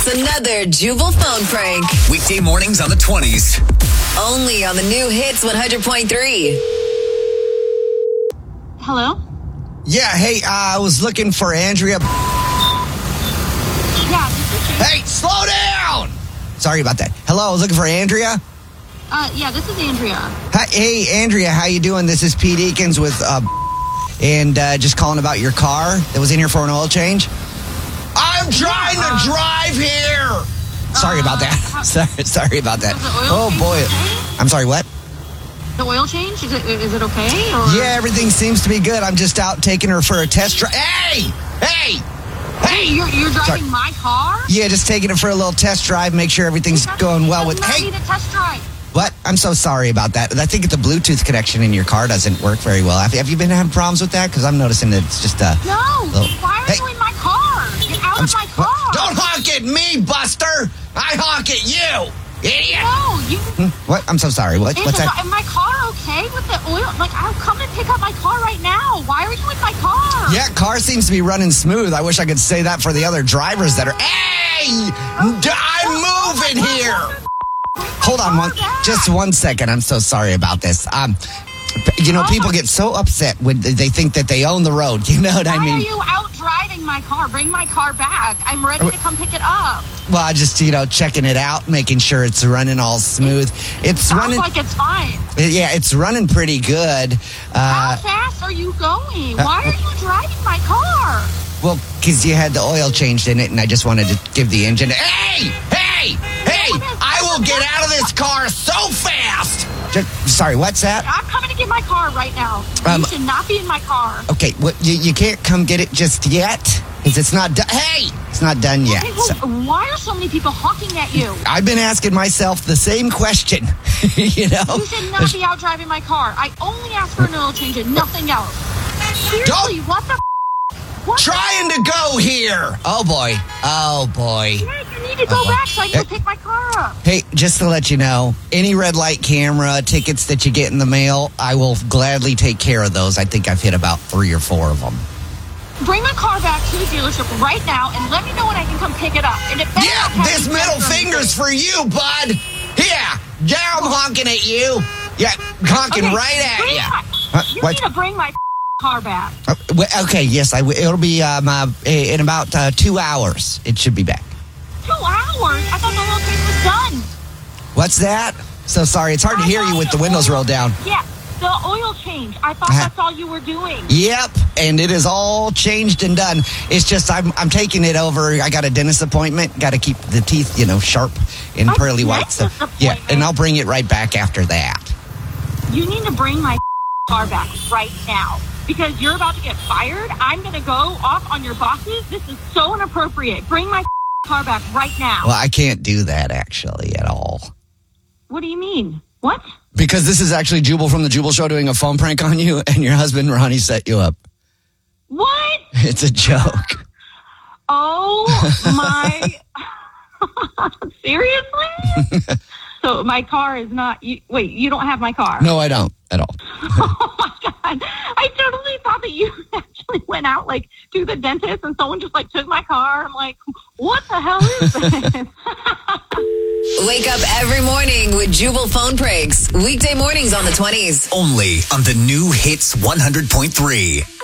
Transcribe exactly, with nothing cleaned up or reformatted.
It's another Jubal phone prank. Weekday mornings on the twenties. Only on the new Hits one hundred point three. Hello? Yeah, hey, uh, I was looking for Andrea. Yeah, this is she. Hey, slow down! Sorry about that. Hello, I was looking for Andrea. Uh, yeah, this is Andrea. Hi, hey, Andrea, how you doing? This is Pete Eakins with, uh, and uh, just calling about your car that was in here for an oil change. I'm trying uh, to drive here! Sorry about that. Uh, sorry, sorry about that. Is the oil Oh, change boy. okay? I'm sorry, what? The oil change? Is it, is it okay? Or? Yeah, everything seems to be good. I'm just out taking her for a test drive. Hey! Hey! Hey, you're, you're driving Sorry. my car? Yeah, just taking it for a little test drive, make sure everything's That's- going well with... That's not Hey! need a test drive. What? I'm so sorry about that. I think the Bluetooth connection in your car doesn't work very well. Have, have you been having problems with that? Because I'm noticing that it's just... Uh, No, little- why are Hey. you in my car? Get out I'm of my s- car. what? Don't honk at me, Buster! I honk at you! Idiot! No, you... Hmm, What? I'm so sorry. What? Is What's the- that? Is my car okay with the oil? Like, I'll come and pick up my car right now. Why are you in my car? Yeah, car seems to be running smooth. I wish I could say that for the other drivers that are... Hey! D- I'm moving here! Hold on one, just one second. I'm so sorry about this. Um, you know, people get so upset when they think that they own the road. You know what I Why mean? are you out driving my car? Bring my car back. I'm ready to come pick it up. Well, I just, you know, checking it out, making sure it's running all smooth. It's Sounds running. like it's fine. Yeah, it's running pretty good. How Uh, fast are you going? Why are you driving my car? well, because you had the oil changed in it, and I just wanted to give the engine. Hey! Hey! Hey! I will get out of this car so fast! Just, sorry, what's that? I'm coming to get my car right now. Um, you should not be in my car. Okay, well, you, you can't come get it just yet, because it's not done. Hey! It's not done yet. Okay, well, So- why are so many people honking at you? I've been asking myself the same question. you know? You should not be out driving my car. I only asked for an oil change and nothing else. Seriously, what the f***? What Trying to go here. Oh, boy. Oh, boy. the f- You need to go Uh-oh. back so I can Hey. go pick my car up. Hey, just to let you know, any red light camera tickets that you get in the mail, I will gladly take care of those. I think I've hit about three or four of them. Bring my car back to the dealership right now and let me know when I can come pick it up. And it better Yeah, not have this any middle pressure on finger's it. for you, bud. Yeah, yeah, I'm honking at you. Yeah, honking Okay, right at bring you. my- Huh, You what? need to bring my car back. Uh, well, okay, yes, I w- it'll be um, uh, in about uh, two hours. It should be back. Two hours? I thought the whole thing was done. What's that? So sorry, it's hard to I hear you thought with the the windows oil- rolled down. Yeah, the oil change. I thought Uh-huh. that's all you were doing. Yep, and it is all changed and done. It's just I'm I'm taking it over. I got a dentist appointment. Got to keep the teeth, you know, sharp and A pearly white. So dentist yeah, appointment? and I'll bring it right back after that. You need to bring my car back right now because you're about to get fired. I'm going to go off on your bosses. This is so inappropriate. Bring my car back right now. Well, I can't do that actually at all. What do you mean? What? Because this is actually Jubal from the Jubal Show doing a phone prank on you, and your husband Ronnie set you up. What? It's a joke. Oh my. Seriously? So my car is not. You, wait, you don't have my car? No, I don't at all. Oh my God. I totally thought that you actually went out like to the dentist and someone just like took my car. I'm like, what the hell is this? Wake up every morning with Jubal phone pranks. Weekday mornings on the twenties. Only on the new Hits one hundred point three.